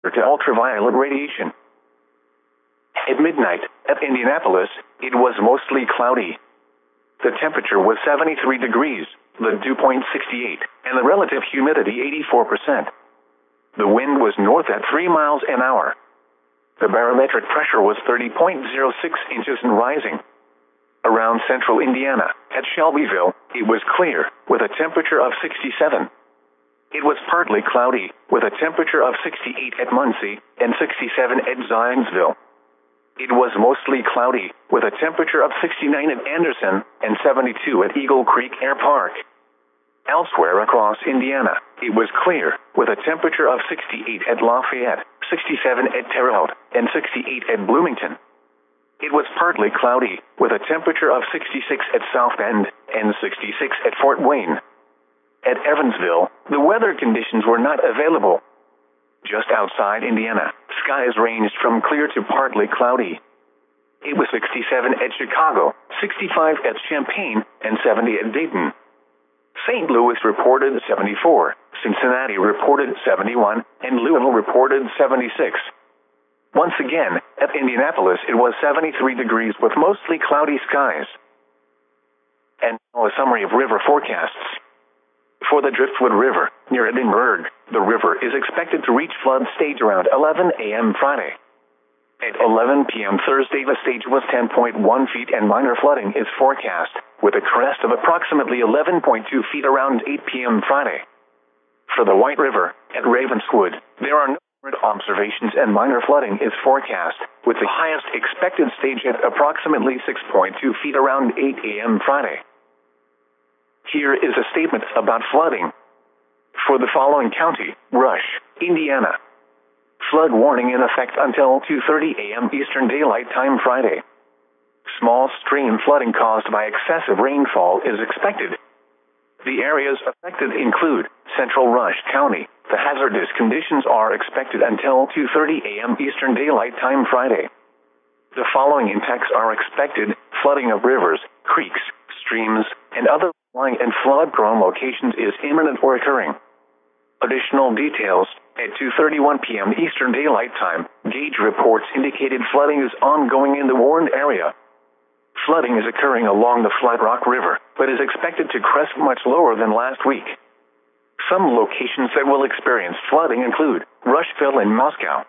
to ultraviolet radiation. At midnight, at Indianapolis, it was mostly cloudy. The temperature was 73 degrees, the dew point 68, and the relative humidity 84%. The wind was north at 3 miles an hour. The barometric pressure was 30.06 inches and rising. Around central Indiana, at Shelbyville, it was clear, with a temperature of 67. It was partly cloudy, with a temperature of 68 at Muncie and 67 at Zionsville. It was mostly cloudy, with a temperature of 69 at Anderson and 72 at Eagle Creek Air Park. Elsewhere across Indiana, it was clear, with a temperature of 68 at Lafayette, 67 at Terre Haute, and 68 at Bloomington. It was partly cloudy, with a temperature of 66 at South Bend and 66 at Fort Wayne. At Evansville, the weather conditions were not available. Just outside Indiana, skies ranged from clear to partly cloudy. It was 67 at Chicago, 65 at Champaign, and 70 at Dayton. St. Louis reported 74, Cincinnati reported 71, and Louisville reported 76. Once again, at Indianapolis it was 73 degrees with mostly cloudy skies. And now a summary of river forecasts. For the Driftwood River, near Edinburgh, the river is expected to reach flood stage around 11 a.m. Friday. At 11 p.m. Thursday, the stage was 10.1 feet and minor flooding is forecast, with a crest of approximately 11.2 feet around 8 p.m. Friday. For the White River, at Ravenswood, there are no observations and minor flooding is forecast, with the highest expected stage at approximately 6.2 feet around 8 a.m. Friday. Here is a statement about flooding. For the following county, Rush, Indiana. Flood warning in effect until 2:30 a.m. Eastern Daylight Time Friday. Small stream flooding caused by excessive rainfall is expected. The areas affected include Central Rush County. The hazardous conditions are expected until 2:30 a.m. Eastern Daylight Time Friday. The following impacts are expected: flooding of rivers, creeks, streams, and other flooding and flood-prone locations is imminent or occurring. Additional details: at 2:31 p.m. Eastern Daylight Time, gauge reports indicated flooding is ongoing in the warned area. Flooding is occurring along the Flat Rock River, but is expected to crest much lower than last week. Some locations that will experience flooding include Rushville and Moscow.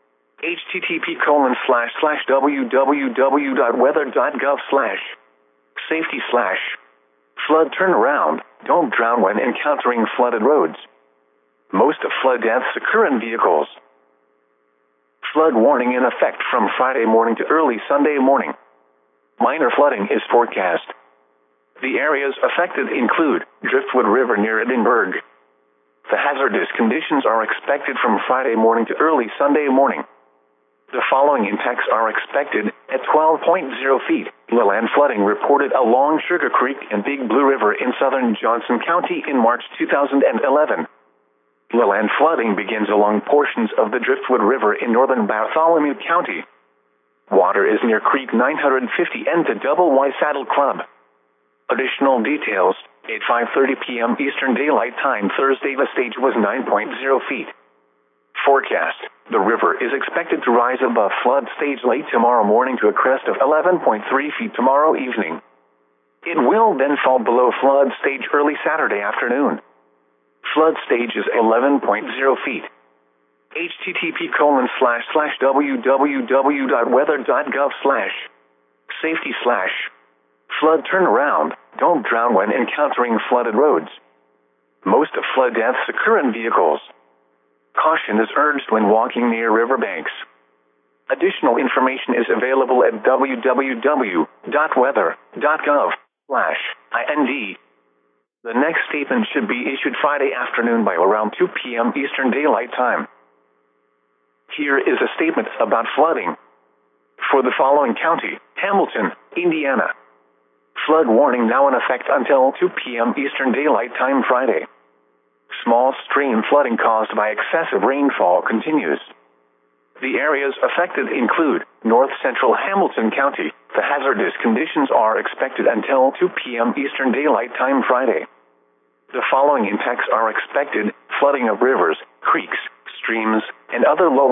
http://www.weather.gov/safety/ flood turnaround, don't drown when encountering flooded roads. Most of flood deaths occur in vehicles. Flood warning in effect from Friday morning to early Sunday morning. Minor flooding is forecast. The areas affected include Driftwood River near Edinburgh. The hazardous conditions are expected from Friday morning to early Sunday morning. The following impacts are expected: at 12.0 feet, Leland flooding reported along Sugar Creek and Big Blue River in southern Johnson County in March 2011. Leland flooding begins along portions of the Driftwood River in northern Bartholomew County. Water is near Creek 950 N to Double Y Saddle Club. Additional details: at 5:30 p.m. Eastern Daylight Time Thursday, the stage was 9.0 feet. Forecast: the river is expected to rise above flood stage late tomorrow morning to a crest of 11.3 feet tomorrow evening. It will then fall below flood stage early Saturday afternoon. Flood stage is 11.0 feet. http://www.weather.gov/safety/ flood turnaround, don't drown when encountering flooded roads. Most of flood deaths occur in vehicles. Caution is urged when walking near riverbanks. Additional information is available at www.weather.gov/ind. The next statement should be issued Friday afternoon by around 2 p.m. Eastern Daylight Time. Here is a statement about flooding. For the following county, Hamilton, Indiana. Flood warning now in effect until 2 p.m. Eastern Daylight Time Friday. Small stream flooding caused by excessive rainfall continues. The areas affected include north central Hamilton County. The hazardous conditions are expected until 2 p.m. Eastern Daylight Time Friday. The following impacts are expected: flooding of rivers, creeks, streams, and other low